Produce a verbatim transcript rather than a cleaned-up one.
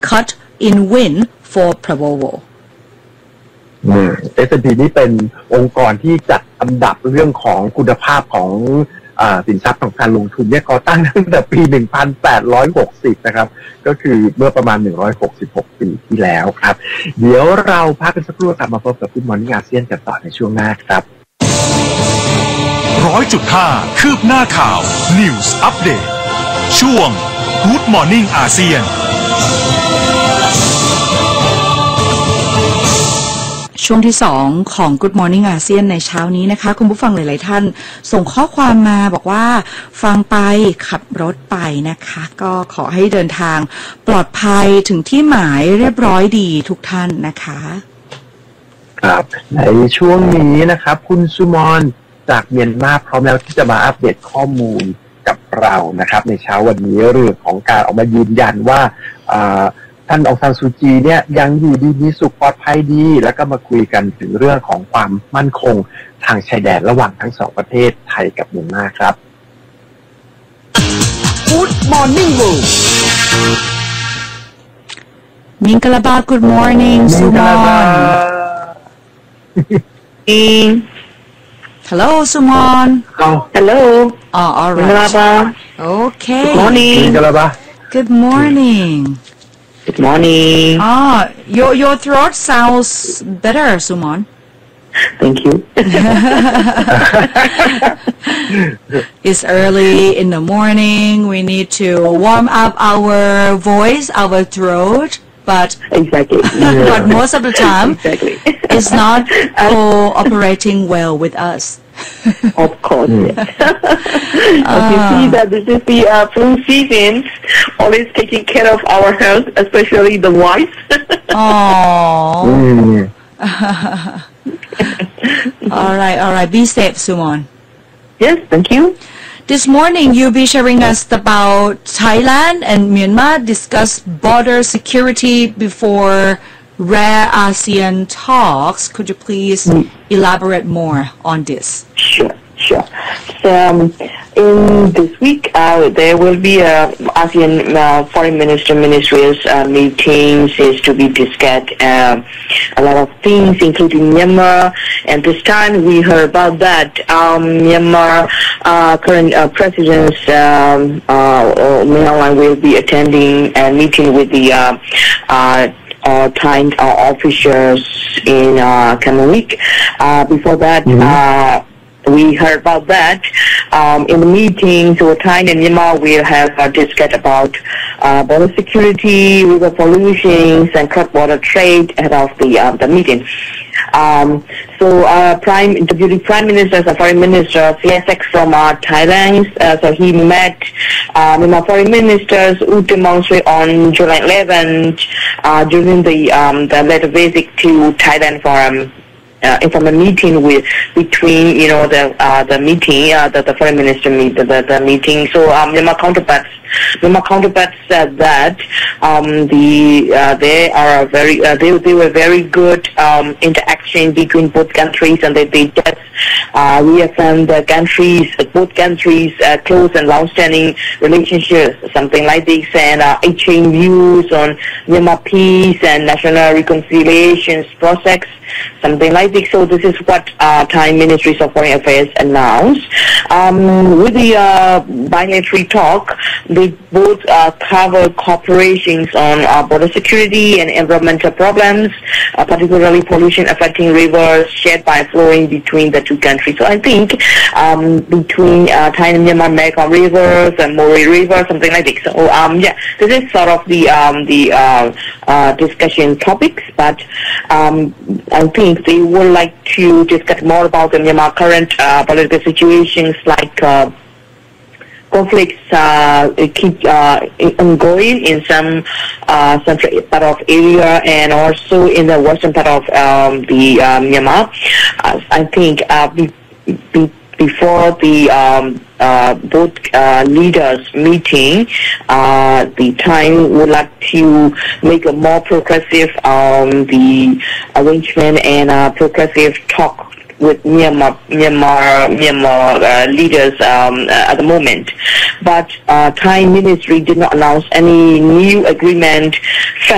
cut in win for Pravowo อืม เอส แอนด์ พี นี่เป็นองค์กรที่จัดอันดับเรื่องของคุณภาพของอ่าสินทรัพย์ของการลงทุนเนี่ยก่อตั้งตั้งแต่ปี หนึ่งพันแปดร้อยหกสิบ นะครับก็คือเมื่อประมาณหนึ่งร้อยหกสิบหกปีที่แล้วครับเดี๋ยวเราพักกันสักครู่กลับมาพบกับGood Morning อาเซียนกันต่อในช่วงหน้าครับร้อยจุดห้าคืบหน้าข่าว News Update ช่วง Good Morning อาเซียนช่วงที่สองของ Good Morning อาเซียนในเช้านี้นะคะคุณผู้ฟังหลายๆท่านส่งข้อความมาบอกว่าฟังไปขับรถไปนะคะก็ขอให้เดินทางปลอดภัยถึงที่หมายเรียบร้อยดีทุกท่านนะคะครับในช่วงนี้นะครับคุณสุมอนจากเมียนมาพร้อมแล้วที่จะมาอัปเดตข้อมูลกับเรานะครับในเช้าวันนี้เรื่องของการออกมายืนยันว่าท่านองซานซูจีเนี่ยยังอยู่ดีมีสุขปลอดภัยดีแล้วก็มาคุยกันถึงเรื่องของความมั่นคงทางชายแดนระหว่างทั้งสองประเทศไทยกับเมียนมาครับ Good Morning World Mingalaba Good Morning Sumon Hello Sumon Hello Oh alright Mingalaba Okay Good morning Mingalaba Good morning Good morning Ah your your throat sounds better Sumon Thank you It's early in the morning we need to warm up our voice our throat but exactly but most of the time exactly it's not cooperating well with us of course yes. As you see that this is the uh, flu season always taking care of our health especially the voice oh all right all right be safe Sumon yes thank you This morning you'll be sharing us about Thailand and Myanmar discuss border security before rare ASEAN talks. Could you please mm. elaborate more on this? Sure, sure. So, um, in this week, uh, there will be a ASEAN uh, Foreign Minister Ministries uh, meetings is to be discussed. Uh, a lot of things, including Myanmar. And this time we heard about that um, Myanmar uh, current uh, President um, uh, Min Aung Hlaing will be attending a meeting with the uh, uh, uh, Thai uh, officials in uh, Kamalik. Uh, before that. Mm-hmm. Uh, We heard about that um, in the meeting. So Thai and Myanmar will have uh, discussed about uh, border security, river pollution, and cross-border trade ahead of the uh, the meeting. Um, so uh, Prime Deputy Prime Minister and Foreign Minister Sihasak from uh, Thailand. Uh, so he met uh, Myanmar Foreign Ministers U demonstrate on July eleventh uh, during the um, the letter visit to Thailand Forum. Uh, from a meeting with between you know the uh, the meeting uh, the, the foreign minister meet the, the, the meeting so um, Myanmar counterparts Myanmar counterparts said that um, the uh, they are very uh, they they were very good um, interaction between both countries and they they just uh, reaffirmed the countries both countries uh, close and long-standing relationships something like this and uh, exchange views on Myanmar peace and national reconciliation process something like this. So this is what uh, Thai Ministry of Foreign Affairs announced. Um, with the uh, bilateral talk, they both uh, cover cooperations on uh, border security and environmental problems, uh, particularly pollution affecting rivers shared by flowing between the two countries. So I think um, between uh, Thai and Myanmar, Mekong rivers and Mori River, something like this. So um, yeah, this is sort of the um, the uh, uh, discussion topics, but um, I think they would like to discuss more about the Myanmar current uh, political situations like uh, conflicts uh, keep uh, ongoing in some uh, central part of area and also in the western part of um, the uh, Myanmar. Uh, I think uh, be, be, before the um, uh, both uh, leaders meeting, uh, the time would like to make a more progressive um, the arrangement and uh, progressive talk with Myanmar Myanmar Myanmar uh, leaders um, uh, at the moment, but uh, Thai ministry did not announce any new agreement